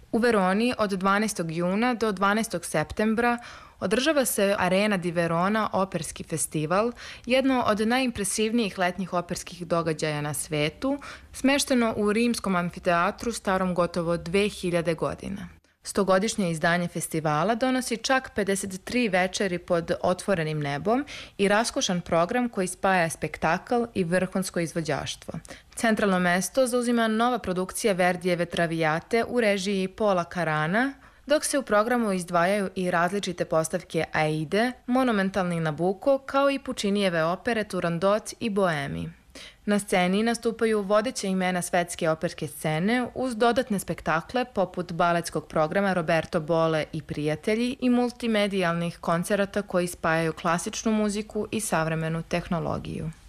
U Veroni od 12. juna do 12. septembra održava se Arena di Verona operski festival, jedno od najimpresivnijih letnjih operskih događaja na svetu, smešteno u rimskom amfiteatru starom gotovo 2000 godina. Stogodišnje izdanje festivala donosi čak 53 večeri pod otvorenim nebom i raskošan program koji spaja spektakl i vrhunsko izvođaštvo. Centralno mesto zauzima nova produkcija Verdijeve Traviate u režiji Paula Carana, dok se u programu izdvajaju i različite postavke Aide, monumentalni Nabucco, kao i Puccinijeve opere Turandot i Boemi. Na sceni nastupaju vodeće imena svetske operske scene uz dodatne spektakle poput baletskog programa Roberto Bolle i prijatelji i multimedijalnih koncerata koji spajaju klasičnu muziku i savremenu tehnologiju.